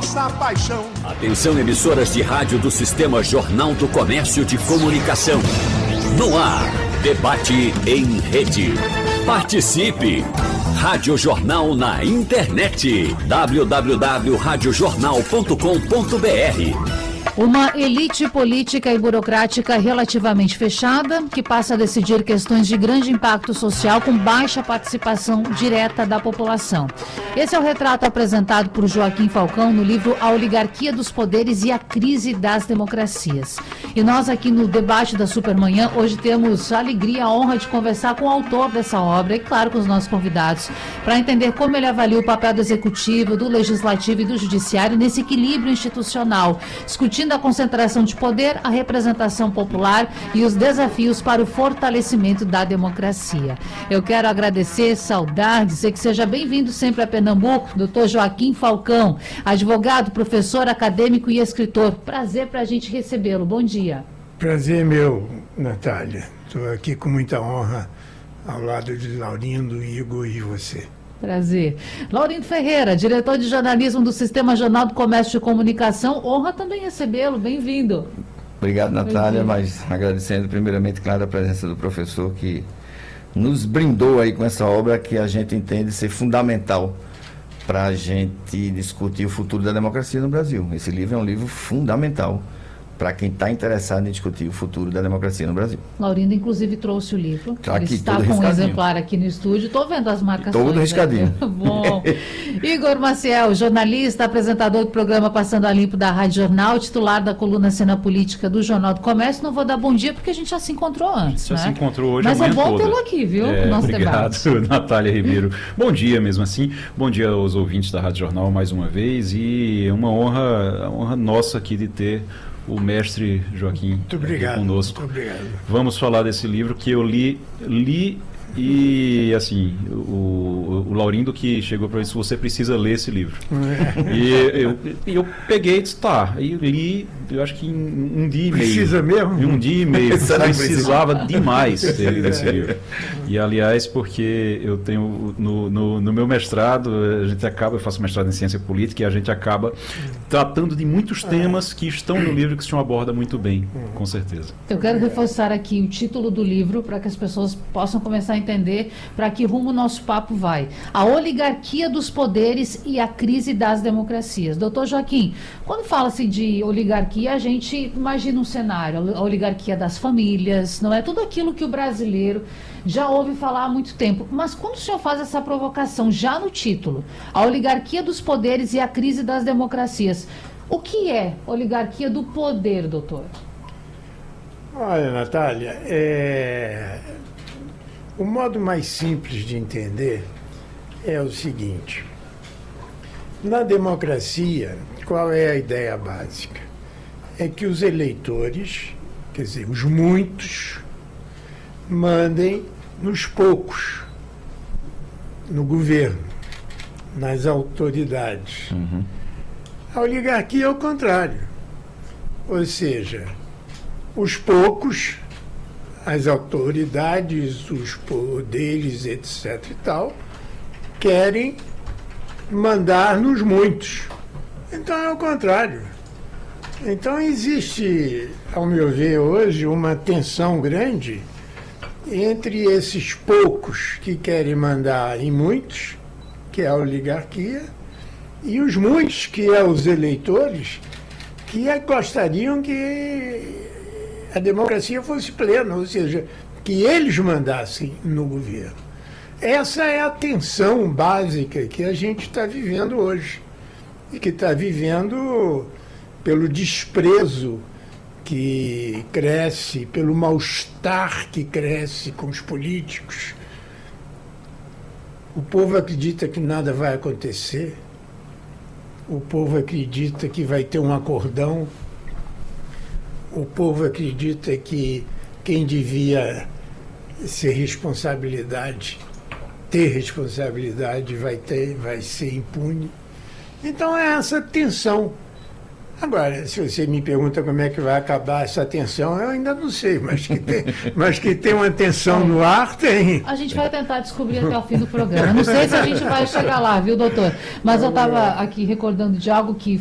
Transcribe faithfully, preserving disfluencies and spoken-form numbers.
nossa paixão. Atenção, emissoras de rádio do Sistema Jornal do Comércio de Comunicação. No ar, debate em rede. Participe! Rádio Jornal na internet. w w w ponto rádio jornal ponto com ponto b r. Uma elite política e burocrática relativamente fechada, que passa a decidir questões de grande impacto social com baixa participação direta da população. Esse é o retrato apresentado por Joaquim Falcão no livro A Oligarquia dos Poderes e a Crise das Democracias. E nós aqui no debate da Supermanhã, hoje temos a alegria e a honra de conversar com o autor dessa obra e, claro, com os nossos convidados, para entender como ele avalia o papel do Executivo, do Legislativo e do Judiciário nesse equilíbrio institucional, discutindo a concentração de poder, a representação popular e os desafios para o fortalecimento da democracia. Eu quero agradecer, saudar, dizer que seja bem-vindo sempre a Pernambuco, doutor Joaquim Falcão, advogado, professor, acadêmico e escritor. Prazer para a gente recebê-lo. Bom dia. Prazer meu, Natália. Estou aqui com muita honra ao lado de Laurindo, Igor e você. Prazer. Laurindo Ferreira, diretor de jornalismo do Sistema Jornal do Comércio de Comunicação. Honra também recebê-lo. Bem-vindo. Obrigado, Natália, mas agradecendo primeiramente, claro, a presença do professor que nos brindou aí com essa obra que a gente entende ser fundamental para a gente discutir o futuro da democracia no Brasil. Esse livro é um livro fundamental para quem está interessado em discutir o futuro da democracia no Brasil. Laurindo, inclusive, trouxe o livro. Tá aqui, ele está com um exemplar aqui no estúdio. Estou vendo as marcações. Todo riscadinho. Né? Bom. Igor Maciel, jornalista, apresentador do programa Passando a Limpo da Rádio Jornal, titular da coluna Cena Política do Jornal do Comércio. Não vou dar bom dia porque a gente já se encontrou antes. Já né? se encontrou hoje. Mas é bom toda. tê-lo aqui, viu? É, no nosso obrigado, debate. Natália Ribeiro. Bom dia mesmo assim. Bom dia aos ouvintes da Rádio Jornal mais uma vez. E uma honra, honra nossa aqui de ter o mestre Joaquim muito obrigado, aqui conosco. Muito obrigado. Vamos falar desse livro que eu li, li e assim, o, o Laurindo que chegou para isso, você precisa ler esse livro. É. E eu, eu peguei e disse, tá, e li, eu acho que em um dia e meio. Precisa mesmo? Em um dia e meio. Precisava demais ter lido esse livro. E aliás, porque eu tenho, no, no, no meu mestrado, a gente acaba, eu faço mestrado em ciência política e a gente acaba tratando de muitos temas que estão no livro que o senhor aborda muito bem, com certeza. Eu quero reforçar aqui o título do livro para que as pessoas possam começar a entender para que rumo o nosso papo vai. A Oligarquia dos Poderes e a Crise das Democracias. Doutor Joaquim, quando fala-se de oligarquia, a gente imagina um cenário, a oligarquia das famílias, não é? Tudo aquilo que o brasileiro já ouve falar há muito tempo. Mas quando o senhor faz essa provocação, já no título, a Oligarquia dos Poderes e a Crise das Democracias, o que é oligarquia do poder, doutor? Olha, Natália, é... o modo mais simples de entender é o seguinte: na democracia, qual é a ideia básica? É que os eleitores, quer dizer, os muitos, mandem nos poucos, no governo, nas autoridades. Uhum. A oligarquia é o contrário. Ou seja, os poucos, as autoridades, os poderes, etc e tal, querem mandar nos muitos. Então é o contrário. Então existe, ao meu ver, hoje uma tensão grande entre esses poucos que querem mandar em muitos, que é a oligarquia, e os muitos, que é os eleitores, que gostariam que a democracia fosse plena, ou seja, que eles mandassem no governo. Essa é a tensão básica que a gente está vivendo hoje, e que está vivendo pelo desprezo que cresce, pelo mal-estar que cresce com os políticos. O povo acredita que nada vai acontecer, o povo acredita que vai ter um acordão, o povo acredita que quem devia ser responsabilidade, ter responsabilidade, vai ter, vai ser impune. Então é essa tensão. Agora, se você me pergunta como é que vai acabar essa tensão, eu ainda não sei, mas que tem, mas que tem uma tensão no ar, tem. A gente vai tentar descobrir até o fim do programa. Não sei se a gente vai chegar lá, viu, doutor? Mas eu estava aqui recordando de algo que